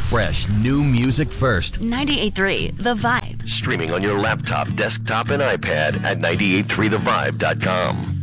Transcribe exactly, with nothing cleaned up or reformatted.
Fresh new music first. ninety-eight point three The Vibe. Streaming on your laptop, desktop, and iPad at nine eight three the vibe dot com.